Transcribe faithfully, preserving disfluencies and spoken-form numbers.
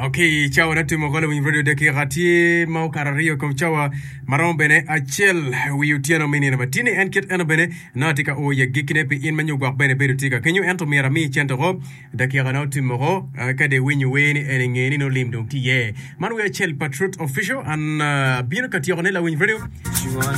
Okay, chawa natu mogole win radio deki gati mau karario kom chawa maron bene achel wiutiano mini na batini enket eno bene natika o ye gikine pe in manyu gwak bene beru tika kenyu ento mira mi chento go deki ganauti mogo kade winyu weni ene ngeni no limdum ti ye manu achel patriot official and bino katiyo la win radio